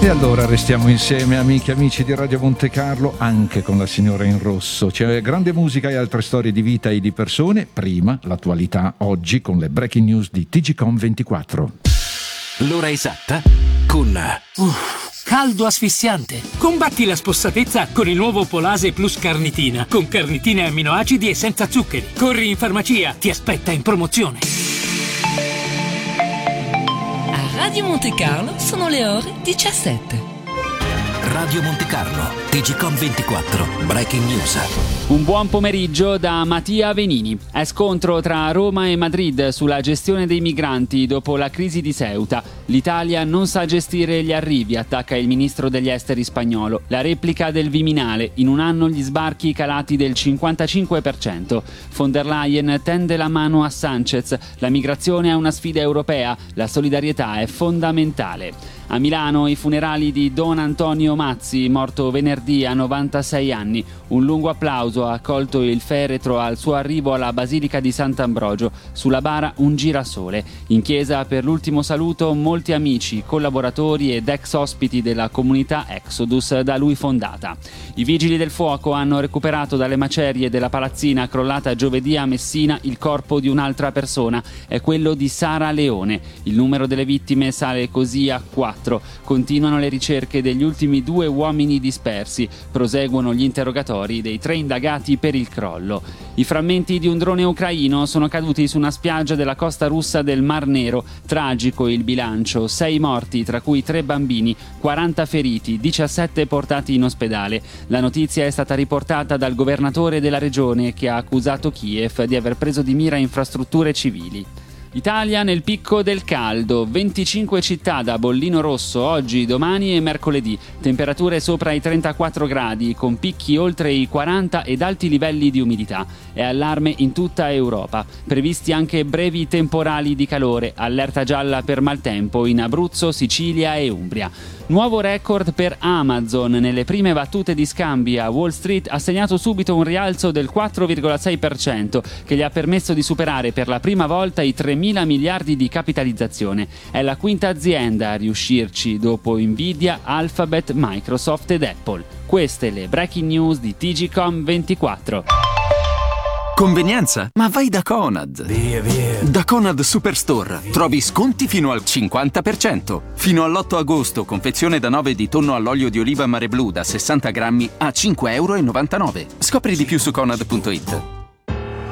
E allora restiamo insieme, amiche e amici di Radio Monte Carlo, anche con la signora in rosso. C'è grande musica e altre storie di vita e di persone. Prima, l'attualità, oggi con le breaking news di TGcom24. L'ora esatta con... caldo asfissiante. Combatti la spossatezza con il nuovo Polase Plus Carnitina, con carnitine e amminoacidi e senza zuccheri. Corri in farmacia, ti aspetta in promozione. Radio Monte Carlo sono le ore 17. Radio Monte Carlo, TGcom24, breaking news. Un buon pomeriggio da Mattia Venini. È scontro tra Roma e Madrid sulla gestione dei migranti dopo la crisi di Ceuta. L'Italia non sa gestire gli arrivi, attacca il ministro degli esteri spagnolo. La replica del Viminale, in un anno gli sbarchi calati del 55%. Von der Leyen tende la mano a Sanchez. La migrazione è una sfida europea, la solidarietà è fondamentale. A Milano i funerali di Don Antonio Mazzi, morto venerdì a 96 anni. Un lungo applauso ha accolto il feretro al suo arrivo alla Basilica di Sant'Ambrogio. Sulla bara un girasole. In chiesa per l'ultimo saluto molti amici, collaboratori ed ex ospiti della comunità Exodus da lui fondata. I vigili del fuoco hanno recuperato dalle macerie della palazzina crollata giovedì a Messina il corpo di un'altra persona. È quello di Sara Leone. Il numero delle vittime sale così a 4. Continuano le ricerche degli ultimi 2 uomini dispersi. Proseguono gli interrogatori dei 3 indagati per il crollo. I frammenti di un drone ucraino sono caduti su una spiaggia della costa russa del Mar Nero. Tragico il bilancio: 6 morti, tra cui 3 bambini, 40 feriti, 17 portati in ospedale. La notizia è stata riportata dal governatore della regione, che ha accusato Kiev di aver preso di mira infrastrutture civili. Italia nel picco del caldo, 25 città da bollino rosso oggi, domani e mercoledì, temperature sopra i 34 gradi con picchi oltre i 40 ed alti livelli di umidità. È allarme in tutta Europa, previsti anche brevi temporali di calore, allerta gialla per maltempo in Abruzzo, Sicilia e Umbria. Nuovo record per Amazon. Nelle prime battute di scambi a Wall Street ha segnato subito un rialzo del 4,6% che gli ha permesso di superare per la prima volta i 3.000 miliardi di capitalizzazione. È la quinta azienda a riuscirci dopo Nvidia, Alphabet, Microsoft ed Apple. Queste le breaking news di TGcom24. Convenienza? Ma vai da Conad! Via. Da Conad Superstore trovi sconti fino al 50%. Fino all'8 agosto, confezione da 9 di tonno all'olio di oliva Mare Blu da 60 grammi a €5,99. Scopri di più su Conad.it.